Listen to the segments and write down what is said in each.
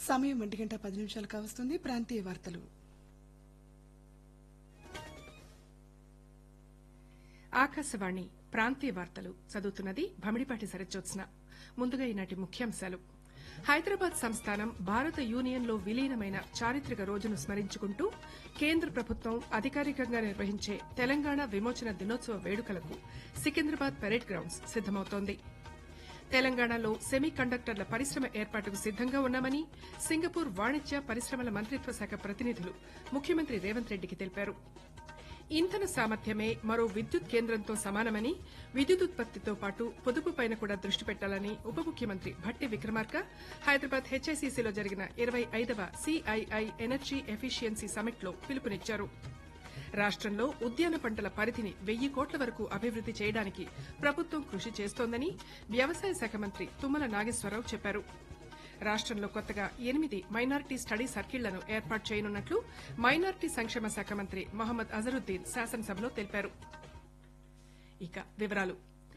సమయం 1:10 కావస్తుంది. ప్రాంతీయ వార్తలు. ఆకాశవాణి ప్రాంతీయ వార్తలు చదువుతున్నది భమిడిపాటి సరజ్జోత్స్న. ముందుగా ఈనాటి ముఖ్యాంశాలు. హైదరాబాద్ సంస్థానం భారత యూనియన్లో విలీనమైన చారిత్రక రోజును స్మరించుకుంటూ కేంద్ర ప్రభుత్వం అధికారికంగా నిర్వహించే తెలంగాణ విమోచన దినోత్సవ వేడుకలకు సికింద్రాబాద్ పరేడ్ గ్రౌండ్స్ సిద్దమవుతోంది. తెలంగాణలో సెమీ కండక్టర్ల పరిశ్రమ ఏర్పాటుకు సిద్దంగా ఉన్నామని సింగపూర్ వాణిజ్య పరిశ్రమల మంత్రిత్వ శాఖ ప్రతినిధులు ముఖ్యమంత్రి రేవంత్ రెడ్డికి తెలిపారు. ఇంధన సామర్థ్యమే మరో విద్యుత్ కేంద్రంతో సమానమని విద్యుదుత్పత్తితో పాటు పొదుపుపైన కూడా దృష్టి పెట్టాలని ఉప ముఖ్యమంత్రి భట్టి విక్రమార్క హైదరాబాద్ హెచ్ఐసిసిలో జరిగిన 25వ సిఐఐ ఎనర్జీ ఎఫిషియన్సీ సమ్మిట్లో పిలుపునిచ్చారు. రాష్టంలో ఉద్యాన పంటల పరిధిని 1000 కోట్ల వరకు అభివృద్ది చేయడానికి ప్రభుత్వం కృషి చేస్తోందని వ్యవసాయ శాఖ మంత్రి తుమ్మల నాగేశ్వరరావు చెప్పారు. రాష్టంలో కొత్తగా 8 మైనారిటీ స్టడీ సర్కిళ్లను ఏర్పాటు చేయనున్నట్లు మైనారిటీ సంక్షేమ శాఖ మంత్రి మహమ్మద్ అజరుద్దీన్ శాసనసభలో తెలిపారు. ఇక వివరాలు.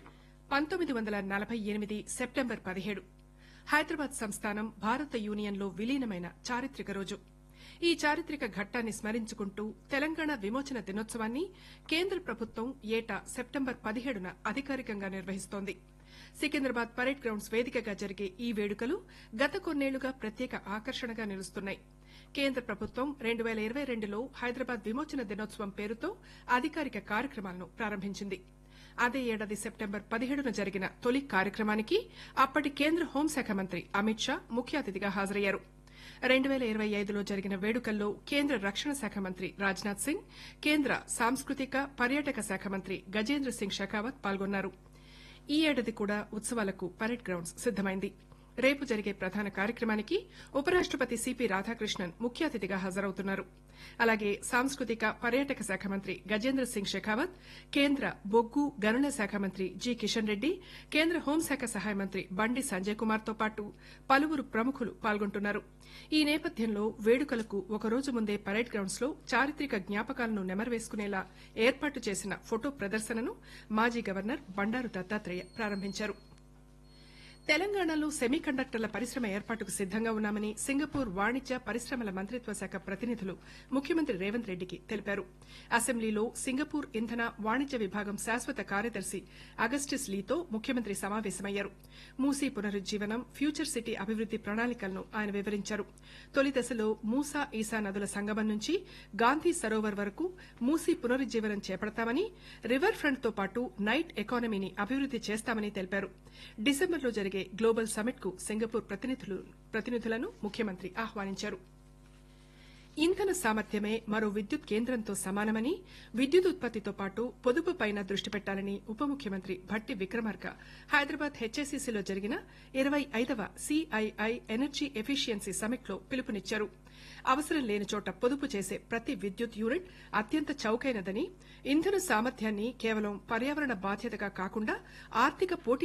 1948 సెప్టెంబర్ 17 హైదరాబాద్ సంస్థానం భారత యూనియన్లో విలీనమైన చారిత్రక రోజు. ఈ చారిత్రక ఘట్టాన్ని స్మరించుకుంటూ తెలంగాణ విమోచన దినోత్సవాన్ని కేంద్ర ప్రభుత్వం ఏటా సెప్టెంబర్ 17న అధికారికంగా నిర్వహిస్తోంది. సికింద్రాబాద్ పరేడ్ గ్రౌండ్స్ వేదికగా జరిగే ఈ వేడుకలు గత కొన్నేళ్లుగా ప్రత్యేక ఆకర్షణగా నిలుస్తున్నాయి. కేంద్ర ప్రభుత్వం 2022లో హైదరాబాద్ విమోచన దినోత్సవం పేరుతో అధికారిక కార్యక్రమాలను ప్రారంభించింది. అదే ఏడాది సెప్టెంబర్ 17న జరిగిన తొలి కార్యక్రమానికి అప్పటి కేంద్ర హోంశాఖ మంత్రి అమిత్ షా ముఖ్య అతిథిగా హాజరయ్యారు. 2025లో జరిగిన వేడుకల్లో కేంద్ర రక్షణ శాఖ మంత్రి రాజ్నాథ్ సింగ్, కేంద్ర సాంస్కృతిక పర్యాటక శాఖ మంత్రి గజేంద్ర సింగ్ షెకావత్ పాల్గొన్నారు. ఈ ఏడాది కూడా ఉత్సవాలకు పరేడ్ గ్రౌండ్స్ సిద్దమైంది. రేపు జరిగే ప్రధాన కార్యక్రమానికి ఉపరాష్టపతి సిపి రాధాకృష్ణన్ ముఖ్య అతిథిగా హాజరవుతున్నారు. అలాగే సాంస్కృతిక పర్యాటక శాఖ మంత్రి గజేంద్ర సింగ్ షెకావత్, కేంద్ర బొగ్గు గనుల శాఖ మంత్రి జి కిషన్ రెడ్డి, కేంద్ర హోంశాఖ సహాయ మంత్రి బండి సంజయ్ కుమార్తో పాటు పలువురు ప్రముఖులు పాల్గొంటున్నారు. ఈ నేపథ్యంలో వేడుకలకు ఒకరోజు ముందే పరేడ్ గ్రౌండ్స్ లో చారిత్రక జ్ఞాపకాలను నెమరవేసుకునేలా ఏర్పాటు చేసిన ఫోటో ప్రదర్శనను మాజీ గవర్నర్ బండారు దత్తాత్రేయ ప్రారంభించారు. తెలంగాణలో సెమీ కండక్టర్ల పరిశ్రమ ఏర్పాటుకు సిద్దంగా ఉన్నామని సింగపూర్ వాణిజ్య పరిశ్రమల మంత్రిత్వ శాఖ ప్రతినిధులు ముఖ్యమంత్రి రేవంత్ రెడ్డికి తెలిపారు. అసెంబ్లీలో సింగపూర్ ఇంధన వాణిజ్య విభాగం శాశ్వత కార్యదర్శి అగస్టిస్ లీతో ముఖ్యమంత్రి సమావేశమయ్యారు. మూసీ పునరుజ్జీవనం, ఫ్యూచర్ సిటీ అభివృద్ది ప్రణాళికలను ఆయన వివరించారు. తొలి దశలో మూసా ఈసా నదుల సంగమం నుంచి గాంధీ సరోవర్ వరకు మూసీ పునరుజ్జీవనం చేపడతామని, రివర్ ఫ్రంట్ తో పాటు నైట్ ఎకానమీని అభివృద్ది చేస్తామని తెలిపారు. డిసెంబర్లో జరిగే గ్లోబల్ సమ్మిట్ కు సింగపూర్ ప్రతినిధులను ముఖ్యమంత్రి ఆహ్వానించారు. ఇంధన సామర్థ్యమే మరో విద్యుత్ కేంద్రంతో సమానమని, విద్యుదుత్పత్తితో పాటు పొదుపుపైన దృష్టి పెట్టాలని ఉప ముఖ్యమంత్రి భట్టి విక్రమార్క హైదరాబాద్ హెచ్ఐసిసిలో జరిగిన 25వ సిఐఐ ఎనర్జీ ఎఫిషియన్సీ సమ్మిట్లో పిలుపునిచ్చారు. అవసరం లేని చోట పొదుపు చేసే ప్రతి విద్యుత్ యూనిట్ అత్యంత చౌకైనదని, ఇంధన సామర్థ్యాన్ని కేవలం పర్యావరణ బాధ్యతగా కాకుండా ఆర్థిక పోటీ